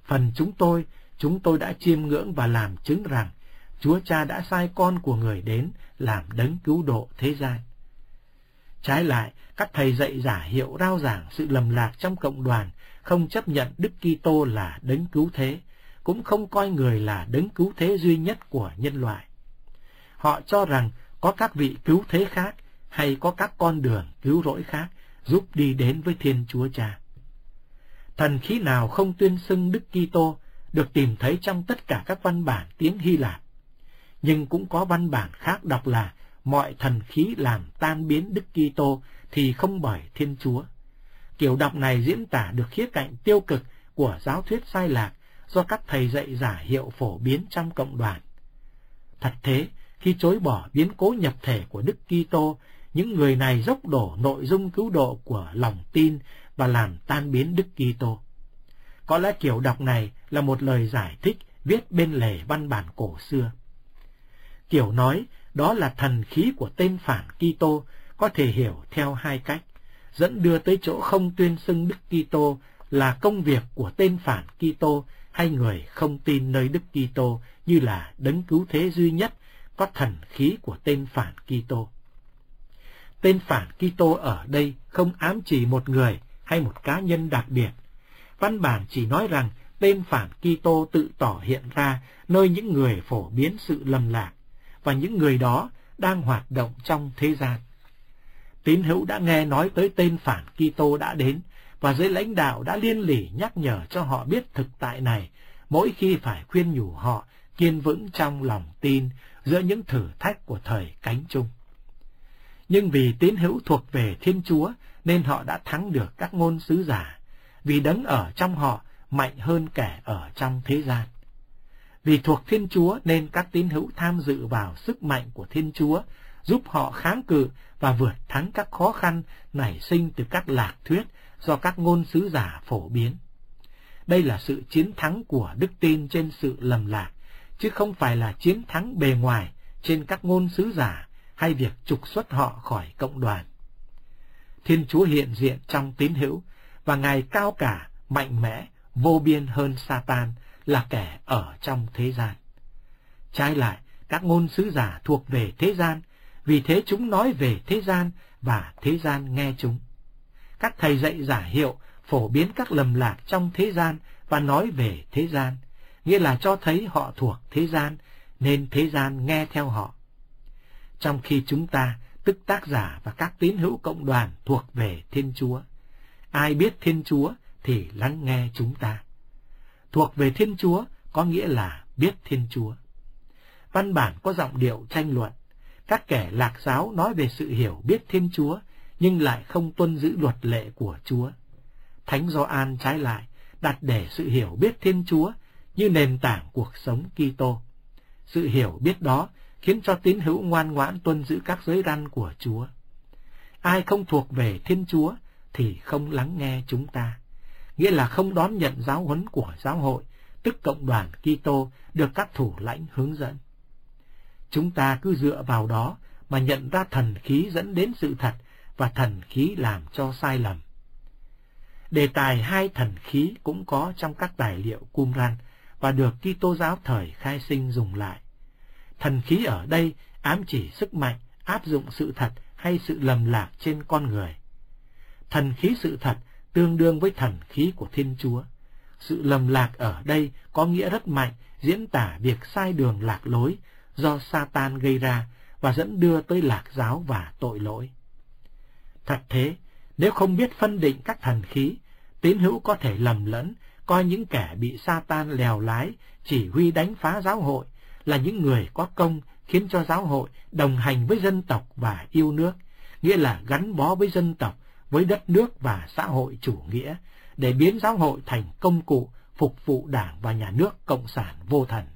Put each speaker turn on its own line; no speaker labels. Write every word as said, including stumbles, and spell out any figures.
Phần chúng tôi, chúng tôi đã chiêm ngưỡng và làm chứng rằng Chúa Cha đã sai con của người đến làm đấng cứu độ thế gian. Trái lại, các thầy dạy giả hiệu rao giảng sự lầm lạc trong cộng đoàn, không chấp nhận Đức Kitô là đấng cứu thế, cũng không coi người là đấng cứu thế duy nhất của nhân loại. Họ cho rằng có các vị cứu thế khác hay có các con đường cứu rỗi khác giúp đi đến với Thiên Chúa Cha. Thần khí nào không tuyên xưng Đức Kitô được tìm thấy trong tất cả các văn bản tiếng Hy Lạp, nhưng cũng có văn bản khác đọc là mọi thần khí làm tan biến Đức Kitô thì không bởi Thiên Chúa. Kiểu đọc này diễn tả được khía cạnh tiêu cực của giáo thuyết sai lạc do các thầy dạy giả hiệu phổ biến trong cộng đoàn. Thật thế, khi chối bỏ biến cố nhập thể của Đức Kitô, những người này dốc đổ nội dung cứu độ của lòng tin và làm tan biến Đức Kitô. Có lẽ kiểu đọc này là một lời giải thích viết bên lề văn bản cổ xưa. Kiểu nói đó là thần khí của tên phản Kitô có thể hiểu theo hai cách, dẫn đưa tới chỗ không tuyên xưng Đức Kitô là công việc của tên phản Kitô hay người không tin nơi Đức Kitô như là đấng cứu thế duy nhất có thần khí của tên phản Kitô. Tên phản Kitô ở đây không ám chỉ một người hay một cá nhân đặc biệt. Văn bản chỉ nói rằng tên phản Kitô tự tỏ hiện ra nơi những người phổ biến sự lầm lạc, và những người đó đang hoạt động trong thế gian. Tín hữu đã nghe nói tới tên phản Kitô đã đến, và giới lãnh đạo đã liên lỉ nhắc nhở cho họ biết thực tại này, mỗi khi phải khuyên nhủ họ kiên vững trong lòng tin giữa những thử thách của thời cánh chung. Nhưng vì tín hữu thuộc về Thiên Chúa nên họ đã thắng được các ngôn sứ giả, vì đấng ở trong họ mạnh hơn kẻ ở trong thế gian. Vì thuộc Thiên Chúa nên các tín hữu tham dự vào sức mạnh của Thiên Chúa, giúp họ kháng cự và vượt thắng các khó khăn nảy sinh từ các lạc thuyết do các ngôn sứ giả phổ biến. Đây là sự chiến thắng của đức tin trên sự lầm lạc, chứ không phải là chiến thắng bề ngoài trên các ngôn sứ giả hay việc trục xuất họ khỏi cộng đoàn. Thiên Chúa hiện diện trong tín hữu, và Ngài cao cả, mạnh mẽ, vô biên hơn Satan là kẻ ở trong thế gian. Trái lại, các ngôn sứ giả thuộc về thế gian, vì thế chúng nói về thế gian và thế gian nghe chúng. Các thầy dạy giả hiệu phổ biến các lầm lạc trong thế gian và nói về thế gian, nghĩa là cho thấy họ thuộc thế gian nên thế gian nghe theo họ. Trong khi chúng ta, tức tác giả và các tín hữu cộng đoàn thuộc về Thiên Chúa, ai biết Thiên Chúa thì lắng nghe chúng ta. Thuộc về Thiên Chúa có nghĩa là biết Thiên Chúa. Văn bản có giọng điệu tranh luận. Các kẻ lạc giáo nói về sự hiểu biết Thiên Chúa, nhưng lại không tuân giữ luật lệ của Chúa. Thánh Gioan trái lại, đặt để sự hiểu biết Thiên Chúa như nền tảng cuộc sống Kitô. Sự hiểu biết đó khiến cho tín hữu ngoan ngoãn tuân giữ các giới răn của Chúa. Ai không thuộc về Thiên Chúa thì không lắng nghe chúng ta, nghĩa là không đón nhận giáo huấn của giáo hội, tức cộng đoàn Kitô được các thủ lãnh hướng dẫn. Chúng ta cứ dựa vào đó mà nhận ra thần khí dẫn đến sự thật và thần khí làm cho sai lầm. Đề tài hai thần khí cũng có trong các tài liệu Qumran và được Kitô giáo thời khai sinh dùng lại. Thần khí ở đây ám chỉ sức mạnh áp dụng sự thật hay sự lầm lạc trên con người. Thần khí sự thật tương đương với thần khí của Thiên Chúa. Sự lầm lạc ở đây có nghĩa rất mạnh, diễn tả việc sai đường lạc lối do Satan gây ra và dẫn đưa tới lạc giáo và tội lỗi. Thật thế, nếu không biết phân định các thần khí, tín hữu có thể lầm lẫn, coi những kẻ bị Satan lèo lái, chỉ huy đánh phá giáo hội là những người có công khiến cho giáo hội đồng hành với dân tộc và yêu nước, nghĩa là gắn bó với dân tộc, với đất nước và xã hội chủ nghĩa, để biến giáo hội thành công cụ phục vụ Đảng và Nhà nước Cộng sản vô thần.